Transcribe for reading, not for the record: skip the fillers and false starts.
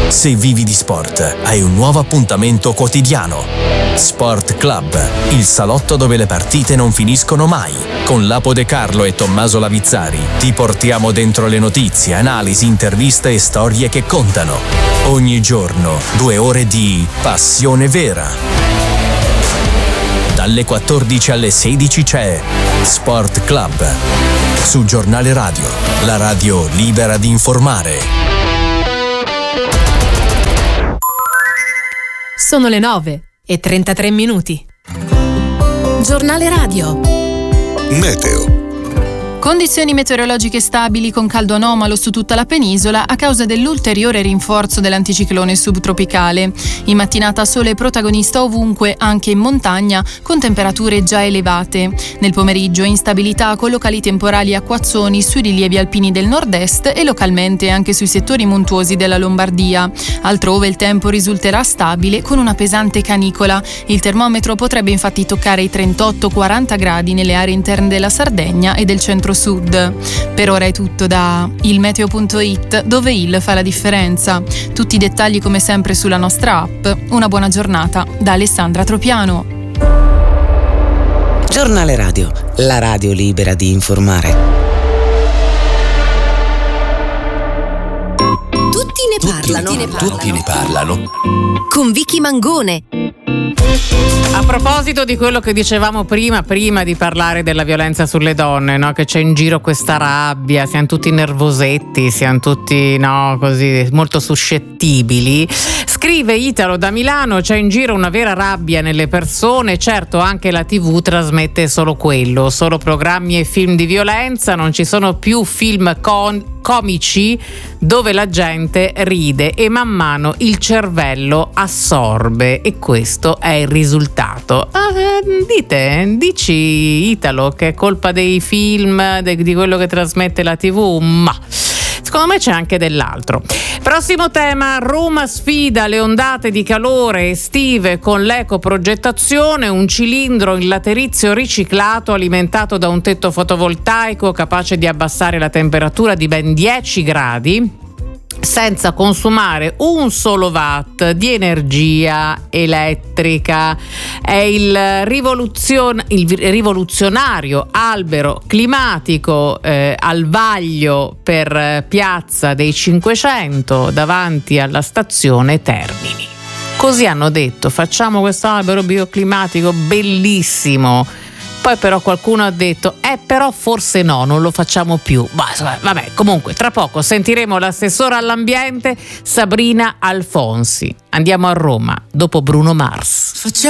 Se vivi di sport, hai un nuovo appuntamento quotidiano. Sport Club, il salotto dove le partite non finiscono mai. Con Lapo De Carlo e Tommaso Lavizzari ti portiamo dentro le notizie, analisi, interviste e storie che contano. Ogni giorno 2 ore di passione vera. Dalle 14 alle 16 c'è Sport Club su Giornale Radio, la radio libera di informare. Sono le 9:33. Giornale Radio. Meteo. Condizioni meteorologiche stabili con caldo anomalo su tutta la penisola a causa dell'ulteriore rinforzo dell'anticiclone subtropicale. In mattinata sole protagonista ovunque, anche in montagna, con temperature già elevate. Nel pomeriggio instabilità con locali temporali acquazzoni sui rilievi alpini del nord-est e localmente anche sui settori montuosi della Lombardia. Altrove il tempo risulterà stabile con una pesante canicola. Il termometro potrebbe infatti toccare i 38-40 gradi nelle aree interne della Sardegna e del centro-sud. Per ora è tutto da ilmeteo.it, dove il fa la differenza. Tutti i dettagli come sempre sulla nostra app. Una buona giornata da Alessandra Tropiano. Giornale Radio, la radio libera di informare. Tutti ne parlano. Con Vicky Mangone. A proposito di quello che dicevamo prima di parlare della violenza sulle donne, no? Che c'è in giro questa rabbia, siamo tutti nervosetti, siamo tutti così molto suscettibili. Scrive Italo da Milano: c'è in giro una vera rabbia nelle persone. Certo, anche la TV trasmette solo quello, solo programmi e film di violenza, non ci sono più film comici dove la gente ride e man mano il cervello assorbe, e questo è il risultato. Dici Italo che è colpa dei film, di quello che trasmette la TV? Ma secondo me c'è anche dell'altro. Prossimo tema: Roma sfida le ondate di calore estive con l'ecoprogettazione, un cilindro in laterizio riciclato alimentato da un tetto fotovoltaico capace di abbassare la temperatura di ben 10 gradi senza consumare un solo watt di energia elettrica. È il rivoluzionario albero climatico al vaglio per Piazza dei 500 davanti alla stazione Termini. Così hanno detto: facciamo questo albero bioclimatico bellissimo. Poi però qualcuno ha detto però forse no, non lo facciamo più. Vabbè, comunque tra poco sentiremo l'assessora all'ambiente Sabrina Alfonsi. Andiamo a Roma dopo Bruno Mars.